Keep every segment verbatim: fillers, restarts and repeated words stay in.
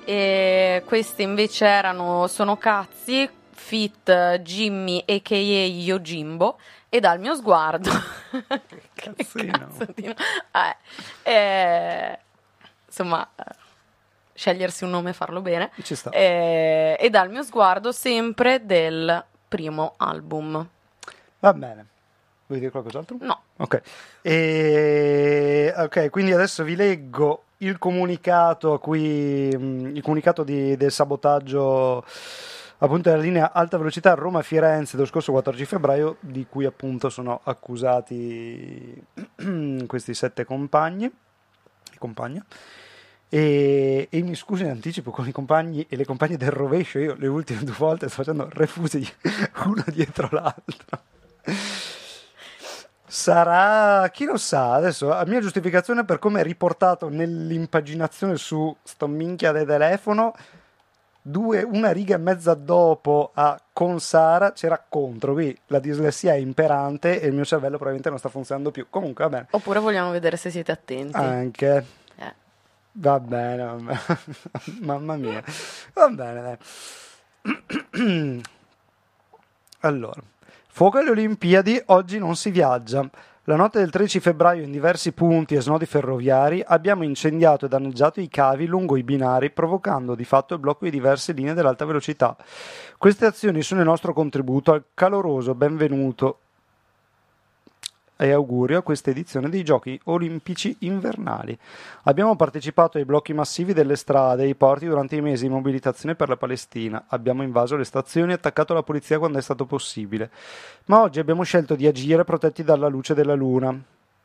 e queste invece erano Sono Cazzi, feat Jimmy a k a. Yojimbo, e Dal mio sguardo. Che cazzino. Che eh, eh, insomma, scegliersi un nome e farlo bene. Ci sta. Eh, e Dal mio sguardo, sempre del primo album. Va bene. Vuoi dire qualcos'altro? No. Ok. E... ok, quindi adesso vi leggo il comunicato a cui il comunicato di, del sabotaggio appunto della linea alta velocità Roma-Firenze dello scorso quattordici febbraio, di cui appunto sono accusati questi sette compagni e compagne. E, e mi scuso in anticipo con i compagni e le compagne del rovescio, io le ultime due volte sto facendo refusi uno dietro l'altro. Sarà, chi lo sa, adesso la mia giustificazione per come è riportato nell'impaginazione su sto minchia del telefono, due, una riga e mezza dopo a con Sara c'era contro, qui la dislessia è imperante e il mio cervello probabilmente non sta funzionando più, comunque va bene. Oppure vogliamo vedere se siete attenti. Anche, eh. va bene, va bene. Mamma mia, va bene, dai. Allora, fuoco alle Olimpiadi, oggi non si viaggia. La notte del tredici febbraio in diversi punti e snodi ferroviari abbiamo incendiato e danneggiato i cavi lungo i binari, provocando di fatto il blocco di diverse linee dell'alta velocità. Queste azioni sono il nostro contributo al caloroso benvenuto e augurio a questa edizione dei Giochi Olimpici Invernali. Abbiamo partecipato ai blocchi massivi delle strade e ai porti durante i mesi di mobilitazione per la Palestina. Abbiamo invaso le stazioni e attaccato la polizia quando è stato possibile. Ma oggi abbiamo scelto di agire protetti dalla luce della luna,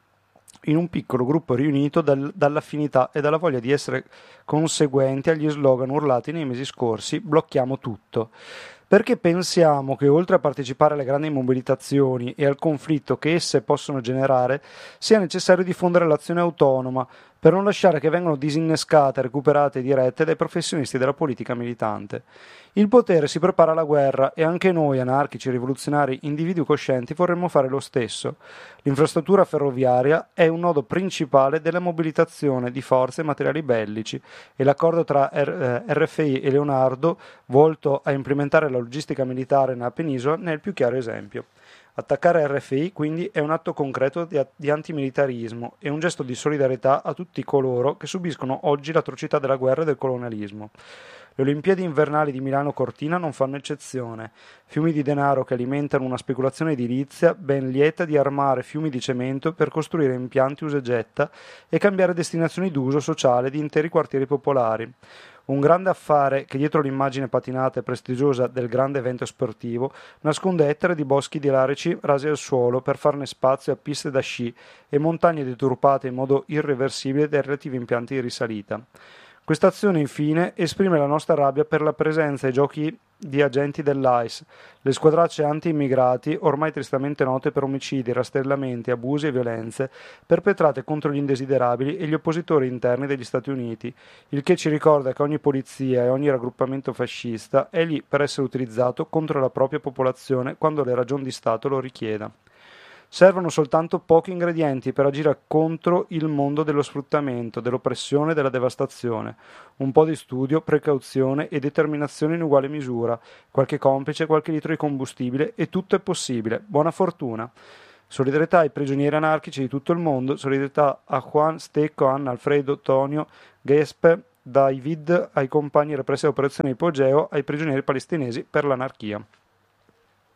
in un piccolo gruppo riunito dal, dall'affinità e dalla voglia di essere conseguenti agli slogan urlati nei mesi scorsi: blocchiamo tutto. Perché pensiamo che oltre a partecipare alle grandi mobilitazioni e al conflitto che esse possono generare, sia necessario diffondere l'azione autonoma per non lasciare che vengano disinnescate, recuperate e dirette dai professionisti della politica militante. Il potere si prepara alla guerra e anche noi, anarchici, rivoluzionari, individui coscienti, vorremmo fare lo stesso. L'infrastruttura ferroviaria è un nodo principale della mobilitazione di forze e materiali bellici e l'accordo tra R- R F I e Leonardo, volto a implementare la logistica militare nella penisola, ne è il più chiaro esempio. Attaccare R F I quindi è un atto concreto di, di antimilitarismo e un gesto di solidarietà a tutti coloro che subiscono oggi l'atrocità della guerra e del colonialismo. Le Olimpiadi invernali di Milano Cortina non fanno eccezione. Fiumi di denaro che alimentano una speculazione edilizia ben lieta di armare fiumi di cemento per costruire impianti usa e getta e cambiare destinazioni d'uso sociale di interi quartieri popolari. Un grande affare che dietro l'immagine patinata e prestigiosa del grande evento sportivo nasconde ettari di boschi di larici rasi al suolo per farne spazio a piste da sci e montagne deturpate in modo irreversibile dai relativi impianti di risalita. Questa azione, infine, esprime la nostra rabbia per la presenza ai giochi di agenti dell'A I S, le squadracce anti-immigrati, ormai tristemente note per omicidi, rastrellamenti, abusi e violenze, perpetrate contro gli indesiderabili e gli oppositori interni degli Stati Uniti, il che ci ricorda che ogni polizia e ogni raggruppamento fascista è lì per essere utilizzato contro la propria popolazione quando le ragioni di Stato lo richieda. Servono soltanto pochi ingredienti per agire contro il mondo dello sfruttamento, dell'oppressione e della devastazione. Un po' di studio, precauzione e determinazione in uguale misura, qualche complice, qualche litro di combustibile e tutto è possibile. Buona fortuna! Solidarietà ai prigionieri anarchici di tutto il mondo, solidarietà a Juan, Stecco, Anna, Alfredo, Tonio, Gespe, David, ai compagni repressi all'operazione Ipogeo, ai prigionieri palestinesi per l'anarchia.